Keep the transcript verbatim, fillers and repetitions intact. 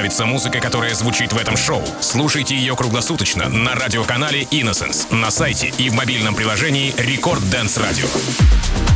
нравится музыка, которая звучит в этом шоу? Слушайте ее круглосуточно на радиоканале Innocence, на сайте и в мобильном приложении Record Dance Radio.